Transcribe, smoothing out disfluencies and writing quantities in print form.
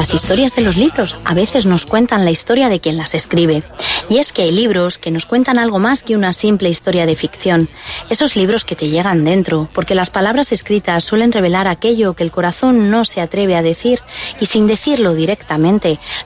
Las historias de los libros a veces nos cuentan la historia de quien las escribe. Y es que hay libros que nos cuentan algo más que una simple historia de ficción. Esos libros que te llegan dentro, porque las palabras escritas suelen revelar aquello que el corazón no se atreve a decir y sin decirlo directamente,